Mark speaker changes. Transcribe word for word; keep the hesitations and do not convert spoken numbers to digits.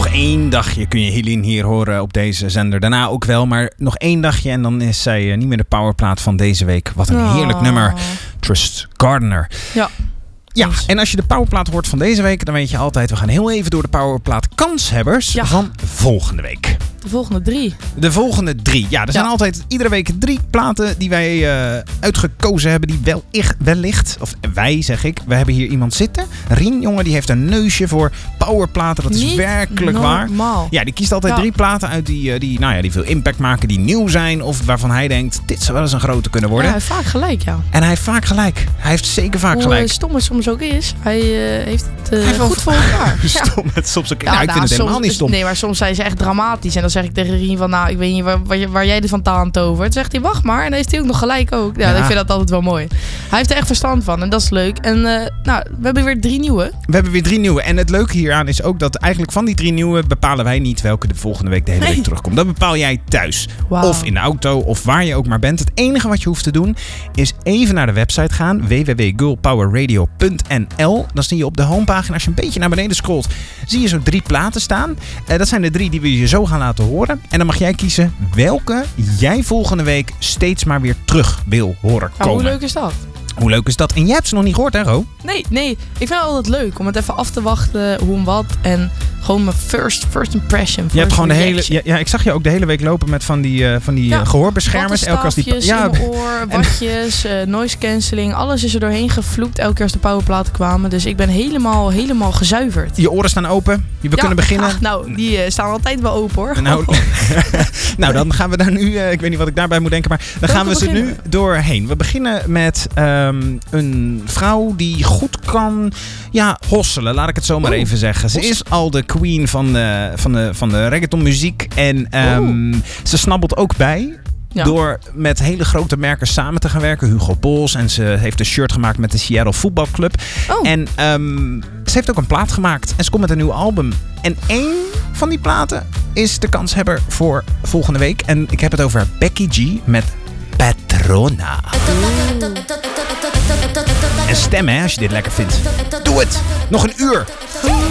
Speaker 1: één dagje kun je Helene hier horen op deze zender. Daarna ook wel, maar nog één dagje en dan is zij niet meer de powerplaat van deze week. Wat een heerlijk oh. nummer. Trust Gardner.
Speaker 2: Ja.
Speaker 1: Ja, en als je de powerplaat hoort van deze week, dan weet je altijd, we gaan heel even door de powerplaat kanshebbers ja. van volgende week.
Speaker 2: De volgende drie.
Speaker 1: De volgende drie. Ja, er ja. zijn altijd iedere week drie platen die wij uh, uitgekozen hebben. Die wel, wellicht, of wij zeg ik, we hebben hier iemand zitten. Rien, jongen, die heeft een neusje voor powerplaten. Dat is
Speaker 2: Niet
Speaker 1: werkelijk waar.
Speaker 2: Normaal.
Speaker 1: Ja, die kiest altijd
Speaker 2: ja.
Speaker 1: drie platen uit die, uh, die, nou ja, die veel impact maken, die nieuw zijn. Of waarvan hij denkt, dit zou wel eens een grote kunnen worden.
Speaker 2: Ja, hij heeft vaak gelijk, ja.
Speaker 1: En hij heeft vaak gelijk. Hij heeft zeker vaak
Speaker 2: Hoe
Speaker 1: gelijk.
Speaker 2: Hoe stom het soms ook is, hij uh, heeft het uh,
Speaker 1: hij
Speaker 2: goed voor elkaar.
Speaker 1: Stom het soms ook.
Speaker 2: Ja,
Speaker 1: nou, ik
Speaker 2: nou,
Speaker 1: vind het
Speaker 2: soms,
Speaker 1: helemaal niet stom.
Speaker 2: Nee, maar soms zijn ze echt dramatisch. En dan zeg ik tegen Rien van, nou, ik weet niet waar, waar, waar jij er van taal aan tovert. Dan zegt hij, wacht maar. En dan heeft hij ook nog gelijk ook. Ja, ja. Ik vind dat altijd wel mooi. Hij heeft er echt verstand van. En dat is leuk. En uh, nou, we hebben weer drie nieuwe.
Speaker 1: We hebben weer drie nieuwe. En het leuke hieraan is ook dat eigenlijk van die drie nieuwe bepalen wij niet welke de volgende week de hele nee. week terugkomt. Dat bepaal jij thuis. Wow. Of in de auto. Of waar je ook maar bent. Het enige wat je hoeft te doen is even naar de website gaan. w w w punt girl power radio punt n l. Dan zie je op de homepagina, als je een beetje naar beneden scrolt, zie je zo drie platen staan. Uh, dat zijn de drie die we je zo gaan laten horen. En dan mag jij kiezen welke jij volgende week steeds maar weer terug wil horen komen.
Speaker 2: Oh, hoe leuk is dat?
Speaker 1: Hoe leuk is dat? En jij hebt ze nog niet gehoord, hè, Ro?
Speaker 2: Nee, nee. Ik vind het altijd leuk om het even af te wachten hoe en wat. En gewoon mijn first, first impression. First
Speaker 1: je hebt gewoon de hele,
Speaker 2: ja,
Speaker 1: ja, ik zag je ook de hele week lopen met van die, uh, van die ja, gehoorbeschermers.
Speaker 2: Elke als die ja, in mijn oor, watjes, uh, noise cancelling. Alles is er doorheen gevloekt elke keer als de powerplaten kwamen. Dus ik ben helemaal, helemaal gezuiverd.
Speaker 1: Je oren staan open. We ja, kunnen beginnen.
Speaker 2: Ach, nou, die uh, staan altijd wel open, hoor.
Speaker 1: Nou, nou, dan gaan we daar nu, uh, ik weet niet wat ik daarbij moet denken, maar dan gaan we ze nu doorheen. We beginnen met um, een vrouw die goed kan ja, hosselen, laat ik het zo maar even zeggen. Ze is al de queen van de, van de, van de reggaetonmuziek en um, ze snabbelt ook bij. Ja. Door met hele grote merken samen te gaan werken. Hugo Boss. En ze heeft een shirt gemaakt met de Seattle voetbalclub. Oh. En um, ze heeft ook een plaat gemaakt. En ze komt met een nieuw album. En één van die platen is de kanshebber voor volgende week. En ik heb het over Becky G met Patrona. En stem, hè, als je dit lekker vindt. Doe het! Nog een uur!